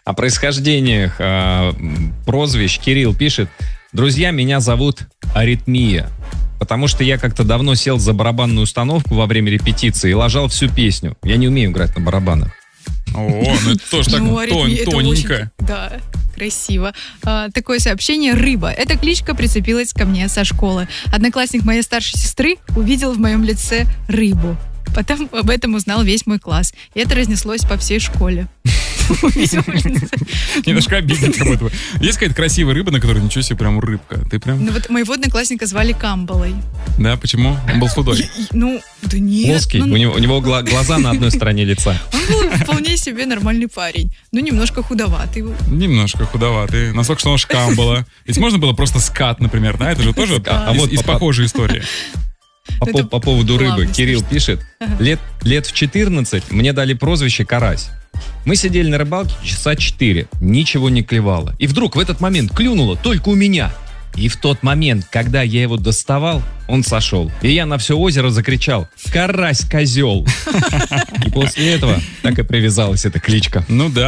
О происхождениях прозвищ Кирилл пишет: друзья, меня зовут Аритмия, потому что я как-то давно сел за барабанную установку во время репетиции и лажал всю песню. Я не умею играть на барабанах. О, ну это тоже так тоненько. Да, красиво. Такое сообщение: рыба. Эта кличка прицепилась ко мне со школы. Одноклассник моей старшей сестры увидел в моем лице рыбу. Потом об этом узнал весь мой класс. И это разнеслось по всей школе. Немножко обидно, как будто бы. Есть какая-то красивая рыба, на которой ничего себе, прям рыбка. Ты прям... Ну вот моего одноклассника звали Камбалой. Да, почему? Он был худой. Ну, да нет. Плоский, у него глаза на одной стороне лица. Он был вполне себе нормальный парень. Ну, немножко худоватый. Немножко худоватый. Насколько, что он Камбала. Ведь можно было просто скат, например, да? Это же тоже из похожей истории. По поводу рыбы. Кирилл пишет: лет в 14 мне дали прозвище Карась. Мы сидели на рыбалке часа 4, ничего не клевало. И вдруг в этот момент клюнуло только у меня. И в тот момент, когда я его доставал, он сошел. И я на все озеро закричал: «Карась, козел!» И после этого так и привязалась эта кличка. Ну да.